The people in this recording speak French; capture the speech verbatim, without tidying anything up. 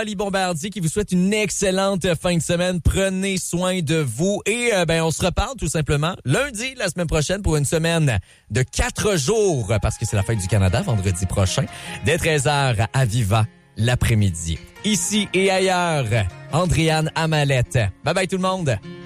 Ali Bombardier qui vous souhaite une excellente fin de semaine. Prenez soin de vous et euh, ben on se reparle tout simplement lundi la semaine prochaine pour une semaine de quatre jours parce que c'est la fête du Canada vendredi prochain dès treize heures à Viva l'après-midi. Ici et ailleurs, Andréane Amalette. Bye bye tout le monde.